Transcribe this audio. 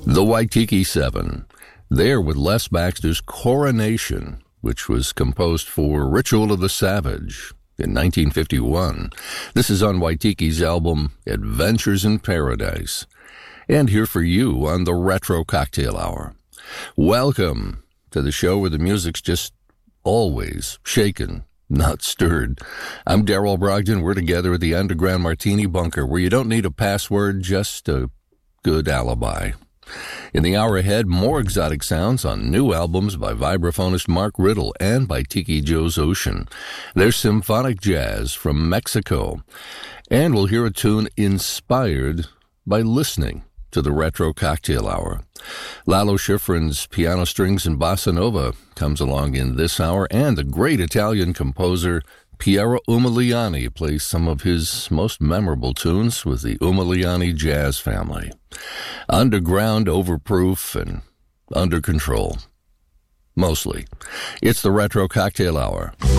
The Waitiki Seven. There with Les Baxter's Coronation, which was composed for Ritual of the Savage in 1951. This is on Waitiki's album Adventures in Paradise. And here for you on the Retro Cocktail Hour. Welcome to the show where the music's just always shaken, not stirred. I'm Daryl Brogdon. We're together at the Underground Martini Bunker, where you don't need a password, just a good alibi. In the hour ahead, more exotic sounds on new albums by vibraphonist Mark Riddle and by Tiki Joe's Ocean. There's symphonic jazz from Mexico. And we'll hear a tune inspired by listening to the Retro Cocktail Hour. Lalo Schifrin's Piano Strings and Bossa Nova comes along in this hour, and the great Italian composer Piero Umiliani plays some of his most memorable tunes with the Umiliani Jazz Family. Underground, overproof, and under control. Mostly. It's the Retro Cocktail Hour.